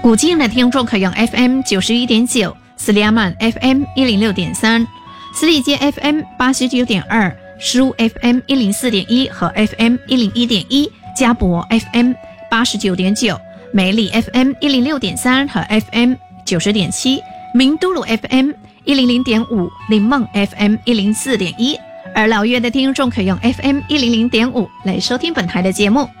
古晋的听众可用 FM 91.9、斯里亚曼 FM 106.3、斯利街 FM 89.2、苏 FM 104.1和 FM 101.1、加博 FM 89.9、梅里 FM 106.3和 FM 90.7、明都鲁 FM 100.5、林梦 FM 104.1。而老粤的听众可用 FM 100.5来收听本台的节目。